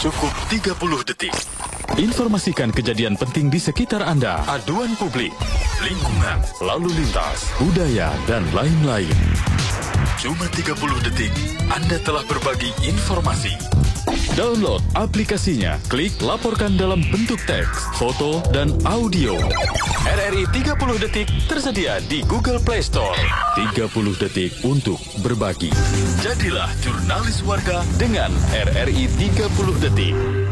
Cukup 30 detik. Informasikan kejadian penting di sekitar Anda. Aduan publik, lingkungan, lalu lintas, Budaya dan lain-lain. cuma 30 detik Anda telah berbagi informasi. Download aplikasinya. Klik laporkan dalam bentuk teks, foto, dan audio. RRI 30 detik tersedia di Google Play Store. 30 detik untuk berbagi. Jadilah jurnalis warga dengan RRI 30 detik.